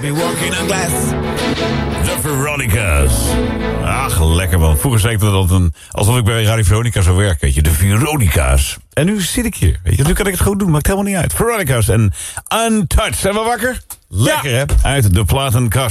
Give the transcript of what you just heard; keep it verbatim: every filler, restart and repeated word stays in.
me walking on glass. The Veronicas. Ach, lekker man. Vroeger zei ik dat altijd een, alsof ik bij Radio Veronica zou werken. Weet je, de Veronica's. En nu zit ik hier. Weet je, nu kan ik het gewoon doen. Maakt helemaal niet uit. Veronicas en Untouched. Zijn we wakker? Lekker, ja. Hè? Uit de platenkast.